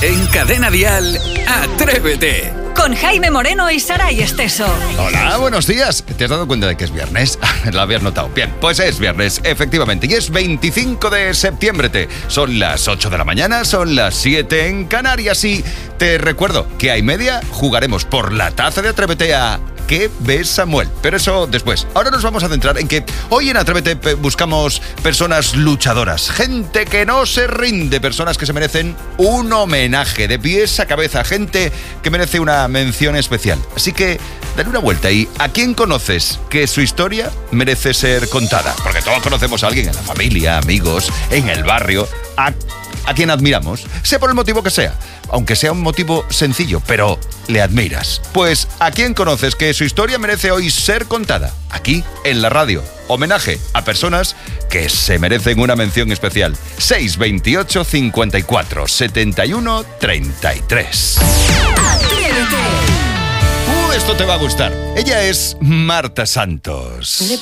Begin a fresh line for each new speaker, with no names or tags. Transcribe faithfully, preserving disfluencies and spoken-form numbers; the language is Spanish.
En Cadena Dial, Atrévete.
Con Jaime Moreno y Saray Esteso.
Hola, buenos días. ¿Te has dado cuenta de que es viernes? Lo habías notado. Bien, pues es viernes, efectivamente. Y es veinticinco de septiembre. Te. Son las ocho de la mañana, son las siete en Canarias. Y te recuerdo que a y media jugaremos por la taza de Atrévete a... ¿Qué ves, Samuel? Pero eso después. Ahora nos vamos a centrar en que hoy en Atrévete buscamos personas luchadoras, gente que no se rinde, personas que se merecen un homenaje de pies a cabeza, gente que merece una mención especial. Así que dale una vuelta y ¿a quién conoces que su historia merece ser contada? Porque todos conocemos a alguien en la familia, amigos, en el barrio, a, a quien admiramos, sea por el motivo que sea. Aunque sea un motivo sencillo, pero le admiras. Pues, ¿a quién conoces que su historia merece hoy ser contada? Aquí, en la radio. Homenaje a personas que se merecen una mención especial. seis veintiocho cincuenta y cuatro setenta y uno treinta y tres.
Atrévete.
Uh, esto te va a gustar. Ella es Marta Santos.
Le